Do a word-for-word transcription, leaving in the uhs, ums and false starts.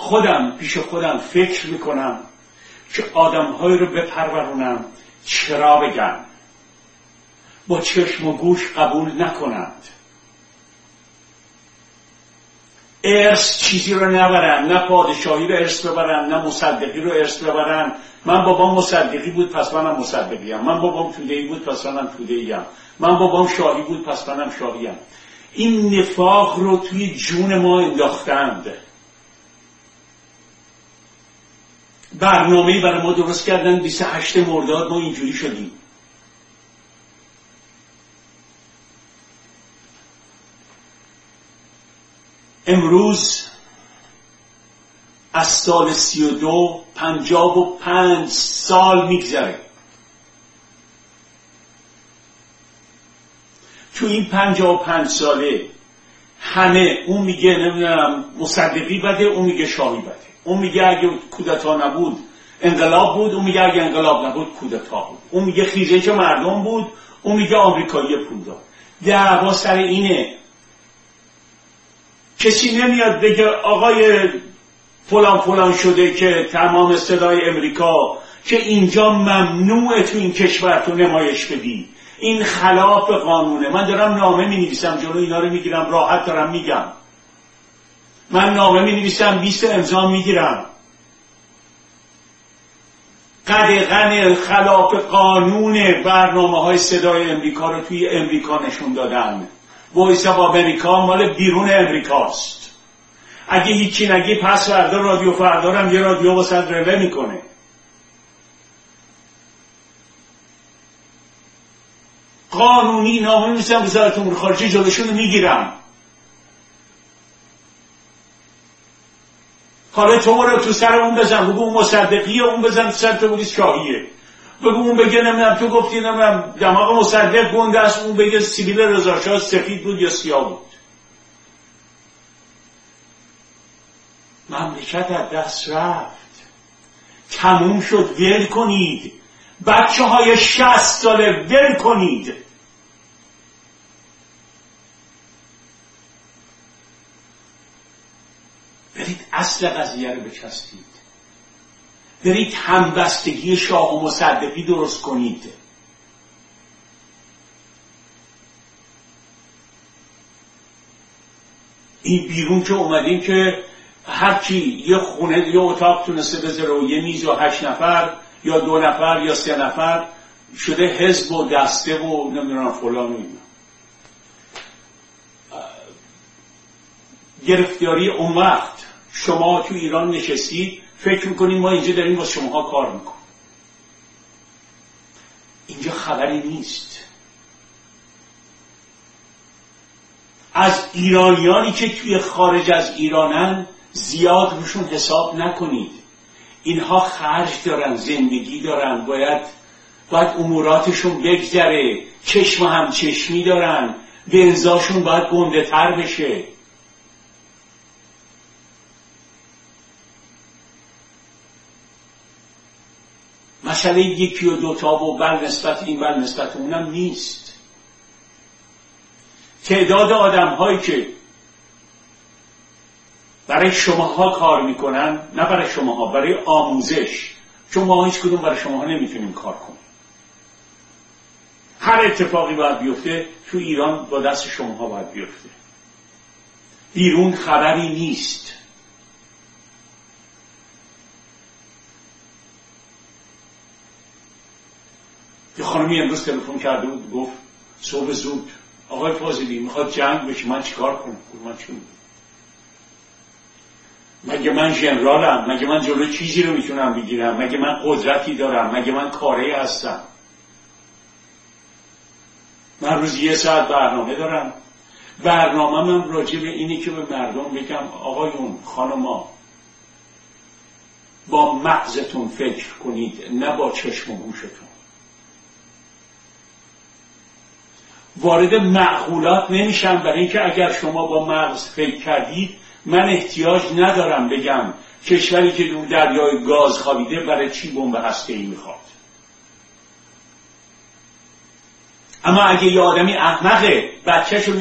خودم پیش خودم فکر میکنم که آدمهایی رو بپرورونم چرا بگن، با چشم و گوش قبول نکنند، ارث چیزی رو نبرن، نه پادشاهی رو ارث ببرن، نه مصدقی رو ارث ببرن. من بابام مصدقی بود پس منم مصدقیم، من بابام توده‌ای بود پس منم توده‌ایم، من بابام شاهی بود پس منم شاهیم. این نفاق رو توی جون ما انداختند، برنامه‌ای برای ما درست کردن. بیست و هشتم مرداد ما اینجوری شدیم. امروز از سال سی و دو پنجاه و پنج سال میگذره. تو این پنجاه و پنج ساله همه، اون میگه نمیدونم مصدقی بده، اون میگه شاهی بده، اون میگه اگه کودتا نبود انقلاب بود، اون میگه اگه انقلاب نبود کودتا بود، اون میگه خیزش مردم بود، اون میگه آمریکایی پولدار. دعوا سر اینه. کسی نمیاد بگه آقای فلان فلان شده که تمام صدای امریکا که اینجا ممنوعه تو این کشور تو نمایش بدی، این خلاف قانونه. من دارم نامه می نویسم، جلو اینا رو میگیرم، راحت دارم میگم. من نامه می نویسم، بیست امضا میگیرم. قدغن خلاف قانون برنامه های صدای امریکا رو توی امریکا نشون دادن. وایس آف امریکا مال بیرون امریکاست. اگه هیچی نگی پس فردا رادیو فردارم یه رادیو واسه رله میکنه. قانونی نامه می‌نویسم وزارت امور خارجه، جلوشون رو میگیرم. حالا تو برو تو سر اون بزن، بگو اون مصدقیه، اون بزن تو سر تو بگی شاهیه. بگو اون بگه نمیدونم تو گفتی نمیدونم دماغ مصدق گنده است، اون بگه سیبیل رضاشاه سفید بود یا سیاه بود. مملکت از دست رفت، تموم شد. ول کنید بچه های شصت ساله، ول کنید. برید اصل قضیه رو بچسبید، برید همبستگی شاه و مصدقی درست کنید. این بیرون که اومدیم که هرچی یه خونه یه اتاق تونسته بذاره و یه میز و هشت نفر یا دو نفر یا سه نفر شده حزب و دسته و نمیدونم فلان و اینا. گرفتاری اون وقت شما تو ایران نشستید فکر میکنید ما اینجا داریم با شماها کار میکنیم. اینجا خبری نیست. از ایرانیانی که توی خارج از ایرانن زیاد روشون حساب نکنید. اینها خرج دارن، زندگی دارن، باید باید اموراتشون بگذره، چشم هم چشمی دارن، بنزاشون باید گنده تر بشه. مسئله یکی و دوتا و بل نسبت این بل نسبت اونم نیست. تعداد آدم هایی که برای شماها کار میکنن، نه برای شماها، برای آموزش، چون ما هیچ کدوم برای شماها نمیتونیم کار کنیم. هر اتفاقی باید بیفته تو ایران با دست شماها باید بیفته. بیرون خبری نیست. یه خانمی امروز تلفن کرده بود، گفت صبح زود آقای فاضلی میخواد جنگ بشه، من چیکار کنم؟ من چی میگم؟ مگه من ژنرالم؟ مگه من جلو چیزی رو میتونم بگیرم؟ مگه من قدرتی دارم؟ مگه من کاره هستم؟ من روز یه ساعت برنامه دارم. برنامه من راجع به اینه که به مردم بگم آقایون خانما با مغزتون فکر کنید، نه با چشم و گوشتون. وارد معقولات نمیشم، برای اینکه اگر شما با مغز فکر کردید من احتیاج ندارم بگم کشوری که دور دریای گاز خوابیده برای چی بمب هسته‌ای میخواد. اما اگه یه آدمی احمقه بچه‌شو